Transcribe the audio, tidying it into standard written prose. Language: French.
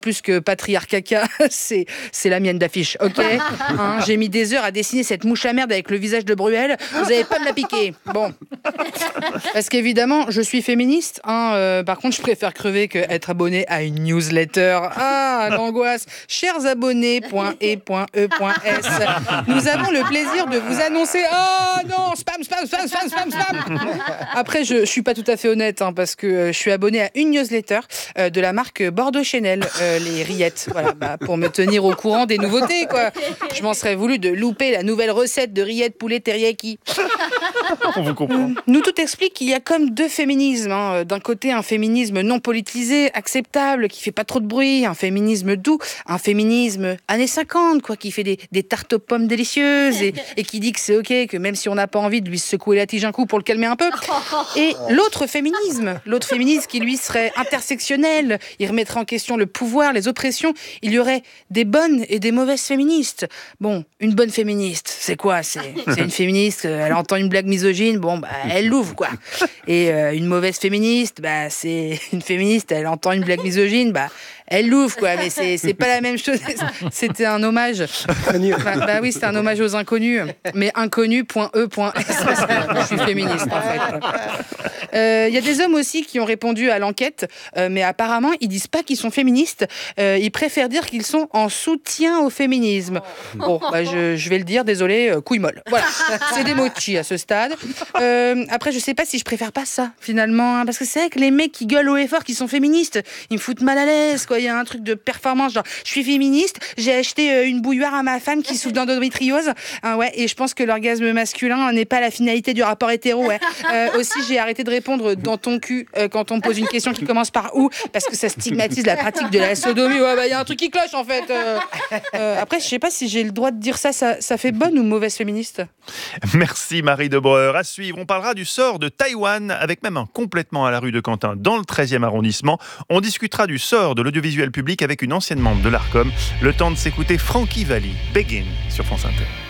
plus que patriarcaca, c'est la mienne d'affiche, ok hein, j'ai mis des heures à dessiner cette mouche à merde avec le visage de Bruel. Vous n'allez pas me la piquer. Bon. Parce qu'évidemment, je suis féministe. Par contre, je préfère crever qu'être abonné à une newsletter. Ah, l'angoisse. Chers abonnés.e.e.s, nous avons le plaisir de vous annoncer... Oh non, spam. Après, je suis pas tout à fait honnête, parce que je suis abonné à une newsletter de la marque Bordeaux Chanel, les rillettes. Voilà, pour me tenir au courant des nouveautés, quoi. Je m'en serais voulu de louper la nouvelle recette de rillettes poulet teriyaki. On vous comprend. Nous tout explique qu'il y a comme deux féminismes. D'un côté, un féminisme non politisé, acceptable, qui fait pas trop de bruit, un féminisme doux, un féminisme années 50, quoi, qui fait des tartes aux pommes délicieuses et qui dit que c'est ok, que même si on n'a pas envie de lui secouer la tige un coup pour le calmer un peu. Et l'autre féminisme qui lui serait intersectionnel, il remettrait en question le pouvoir, les oppressions, il y aurait des bonnes et des mauvaises féministes. Bon, une bonne féministe, c'est quoi ? C'est une féministe, elle entend une blague misogyne, elle l'ouvre, quoi. Et une mauvaise féministe, c'est une féministe, elle entend une blague misogyne, elle l'ouvre, quoi. Mais c'est pas la même chose. C'était un hommage. Oui, c'était un hommage aux inconnus. Mais inconnus.e.s. Je suis féministe, en fait. Il y a des hommes aussi qui ont répondu à l'enquête, mais apparemment, ils disent pas qu'ils sont féministes. Ils préfèrent dire qu'ils sont en soutien au féminisme. Bon, je vais le dire, désolé, couille molle. Voilà, c'est des mochis à ce stade. Après, je sais pas si je préfère pas ça, finalement, parce que c'est vrai que les mecs qui gueulent haut et fort qui sont féministes, ils me foutent mal à l'aise, quoi. Il y a un truc de performance, genre, je suis féministe, j'ai acheté une bouilloire à ma femme qui souffre d'endométriose, et je pense que l'orgasme masculin n'est pas la finalité du rapport hétéro, aussi, j'ai arrêté de répondre dans ton cul quand on me pose une question qui commence par où, parce que ça stigmatise la pratique de la sodomie. Il y a un truc qui cloche, en fait. Après, je sais pas si j'ai le droit de dire ça fait bonne ou mauvaise féministe. Merci Marie Debreur. À suivre, on parlera du sort de Taïwan, avec même un complètement à la rue de Quentin dans le 13e arrondissement. On discutera du sort de l'audiovisuel public avec une ancienne membre de l'Arcom. Le temps de s'écouter Frankie Valli, Begin sur France Inter.